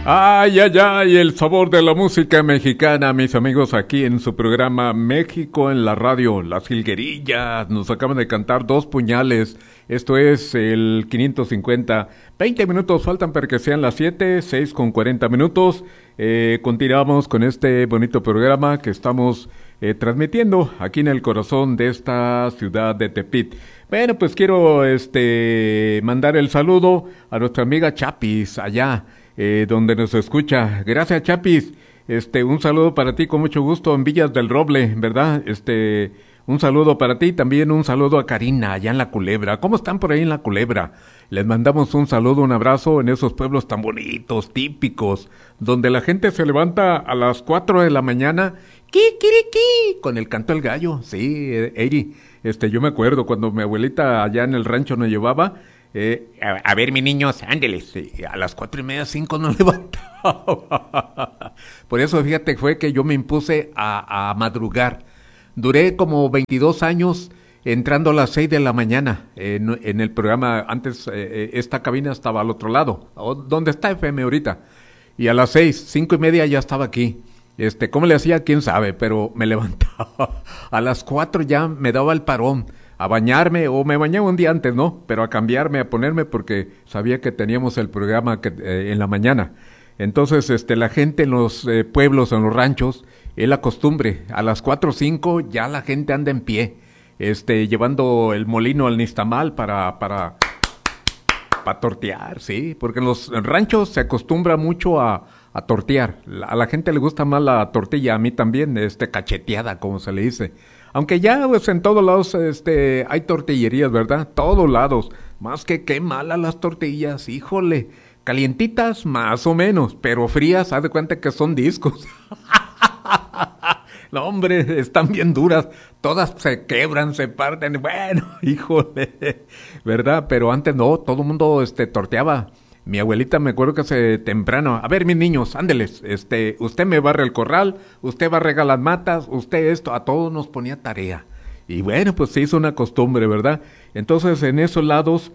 Ay, ay, ay, el sabor de la música mexicana, mis amigos, aquí en su programa México en la Radio, Las Jilguerillas. Nos acaban de cantar Dos Puñales. Esto es el 550. 20 minutos faltan para que sean las 7, 6 con 40 minutos. Continuamos con este bonito programa que estamos transmitiendo aquí en el corazón de esta ciudad de Tepit. Bueno, pues quiero mandar el saludo a nuestra amiga Chapis allá. Donde nos escucha. Gracias, Chapis. Un saludo para ti con mucho gusto en Villas del Roble, ¿verdad? Un saludo para ti, también un saludo a Karina allá en La Culebra. ¿Cómo están por ahí en La Culebra? Les mandamos un saludo, un abrazo en esos pueblos tan bonitos, típicos, donde la gente se levanta a las 4 de la mañana, ¡ki! Con el canto del gallo. Sí, Eri, yo me acuerdo cuando mi abuelita allá en el rancho nos llevaba. A ver, mis niños, ándeles. A las 4:30, 5 no levantaba. Por eso, fíjate, fue que yo me impuse a madrugar. Duré como 22 años entrando a las 6 de la mañana en el programa. Antes esta cabina estaba al otro lado, donde está FM ahorita. Y a las 6, 5:30 ya estaba aquí. ¿Cómo le hacía? Quién sabe, pero me levantaba. A las 4 ya me daba el parón. A bañarme, o me bañaba un día antes, ¿no? Pero a cambiarme, a ponerme, porque sabía que teníamos el programa en la mañana. Entonces, la gente en los pueblos, en los ranchos, es la costumbre. A las 4 o 5 ya la gente anda en pie, llevando el molino al nixtamal para tortear, sí. Porque en los ranchos se acostumbra mucho a tortear. A la gente le gusta más la tortilla, a mí también, cacheteada, como se le dice. Aunque ya, pues, en todos lados, hay tortillerías, ¿verdad? Todos lados. Más que qué malas las tortillas, híjole. Calientitas, más o menos, pero frías, haz de cuenta que son discos. No, hombre, están bien duras. Todas se quebran, se parten. Bueno, híjole, ¿verdad? Pero antes no, todo el mundo, torteaba. Mi abuelita me acuerdo que hace temprano, a ver, mis niños, ándeles, usted me barre el corral, usted barrega las matas, usted esto, a todos nos ponía tarea. Y bueno, pues se hizo una costumbre, ¿verdad? Entonces, en esos lados,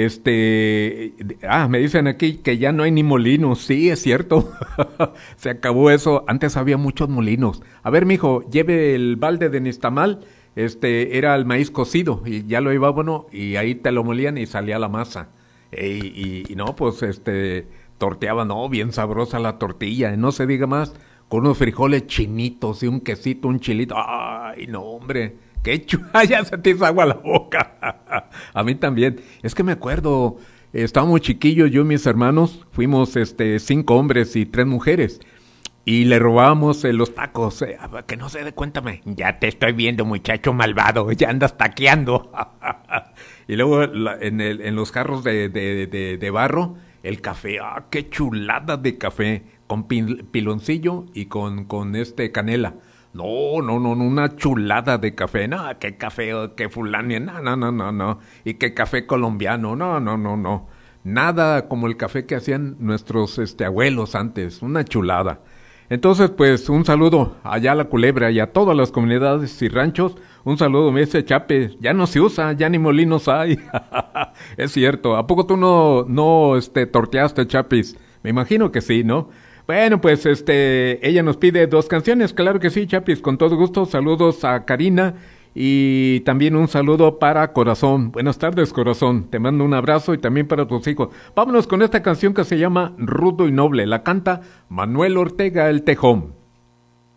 me dicen aquí que ya no hay ni molinos. Sí, es cierto. Se acabó eso. Antes había muchos molinos. A ver, mijo, lleve el balde de nixtamal, era el maíz cocido, y ya lo iba, bueno, y ahí te lo molían y salía la masa. Y no, pues torteaba, no, bien sabrosa la tortilla, no se diga más, con unos frijoles chinitos y un quesito, un chilito. Ay, no, hombre, qué chula, ya se te hizo agua la boca. A mí también. Es que me acuerdo, estábamos chiquillos, yo y mis hermanos, fuimos 5 hombres y 3 mujeres. Y le robábamos los tacos, que no se dé, cuéntame. Ya te estoy viendo, muchacho malvado, ya andas taqueando. Y luego en los jarros de barro, el café, qué chulada de café, con piloncillo y con canela. No, una chulada de café. No, qué café, qué fulano, no. Y qué café colombiano, no. Nada como el café que hacían nuestros abuelos antes, una chulada. Entonces, pues, un saludo allá a La Culebra y a todas las comunidades y ranchos. Un saludo, me dice Chape, ya no se usa, ya ni molinos hay. Es cierto, ¿a poco tú no torteaste, Chapis? Me imagino que sí, ¿no? Bueno, pues, ella nos pide 2 canciones, claro que sí, Chapis, con todo gusto. Saludos a Karina y también un saludo para Corazón. Buenas tardes, Corazón, te mando un abrazo y también para tus hijos. Vámonos con esta canción que se llama Rudo y Noble, la canta Manuel Ortega el Tejón.